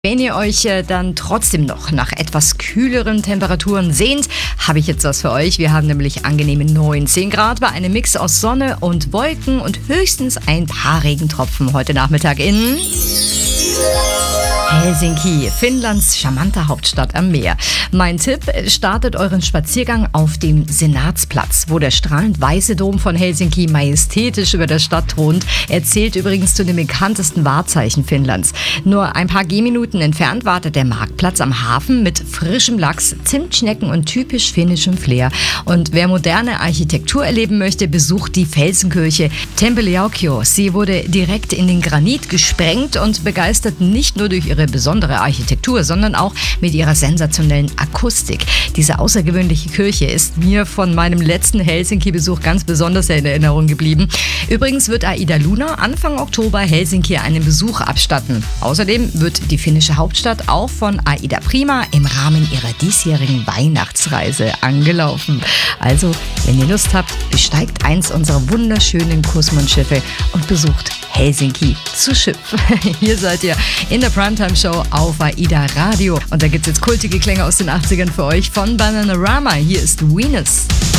Wenn ihr euch dann trotzdem noch nach etwas kühleren Temperaturen sehnt, habe ich jetzt was für euch. Wir haben nämlich angenehme 19 Grad bei einem Mix aus Sonne und Wolken und höchstens ein paar Regentropfen heute Nachmittag in Helsinki, Finnlands charmanter Hauptstadt am Meer. Mein Tipp, startet euren Spaziergang auf dem Senatsplatz, wo der strahlend weiße Dom von Helsinki majestätisch über der Stadt thront. Er zählt übrigens zu den bekanntesten Wahrzeichen Finnlands. Nur ein paar Gehminuten entfernt wartet der Marktplatz am Hafen mit frischem Lachs, Zimtschnecken und typisch finnischem Flair. Und wer moderne Architektur erleben möchte, besucht die Felsenkirche Tempeliaukio. Sie wurde direkt in den Granit gesprengt und begeistert nicht nur durch ihre besondere Architektur, sondern auch mit ihrer sensationellen Akustik. Diese außergewöhnliche Kirche ist mir von meinem letzten Helsinki-Besuch ganz besonders in Erinnerung geblieben. Übrigens wird Aida Luna Anfang Oktober Helsinki einen Besuch abstatten. Außerdem wird die finnische Hauptstadt auch von Aida Prima im Rahmen ihrer diesjährigen Weihnachtsreise angelaufen. Also, wenn ihr Lust habt, besteigt eins unserer wunderschönen Kussmund-Schiffe und besucht Helsinki zu Schiff. Hier seid ihr in der Primetime-Show auf AIDA Radio. Und da gibt es jetzt kultige Klänge aus den 80ern für euch von Bananarama. Hier ist Venus.